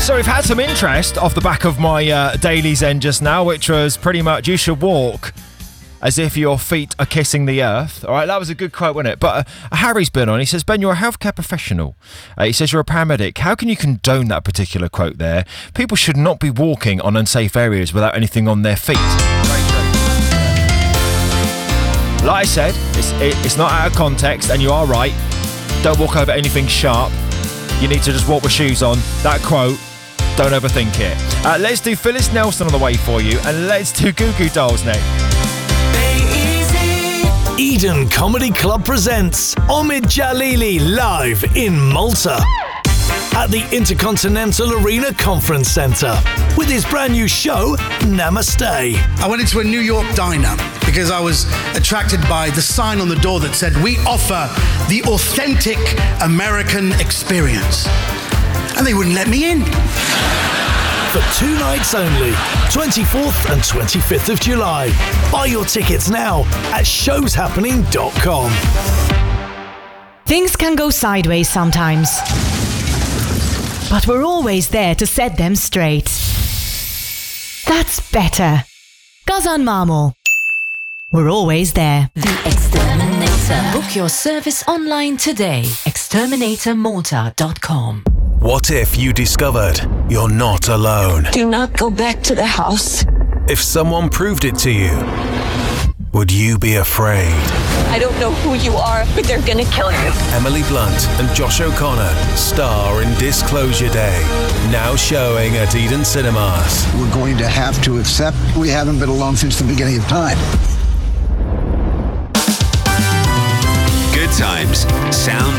So we've had some interest off the back of my Daily Zen just now, which was pretty much you should walk as if your feet are kissing the earth. All right, that was a good quote, wasn't it? But Harry's been on. He says, Ben, you're a healthcare professional. He says you're a paramedic. How can you condone that particular quote there? People should not be walking on unsafe areas without anything on their feet. Like I said, it's not out of context, and you are right. Don't walk over anything sharp. You need to just walk with shoes on. That quote, don't overthink it. Let's do Phyllis Nelson on the way for you, and let's do Goo Goo Dolls next. Eden Comedy Club presents Omid Jalili live in Malta at the Intercontinental Arena Conference Centre with his brand new show, Namaste. I went into a New York diner because I was attracted by the sign on the door that said, "We offer the authentic American experience." And they wouldn't let me in. For 2 nights only, 24th and 25th of July. Buy your tickets now at showshappening.com. Things can go sideways sometimes, but we're always there to set them straight. That's better. Gazan Marmor. We're always there. The Exterminator. Book your service online today. Exterminatormalta.com. What if you discovered you're not alone? Do not go back to the house. If someone proved it to you, would you be afraid? I don't know who you are, but they're gonna kill you. Emily Blunt and Josh O'Connor star in Disclosure Day, now showing at Eden Cinemas. We're going to have to accept we haven't been alone since the beginning of time. Good times. Sound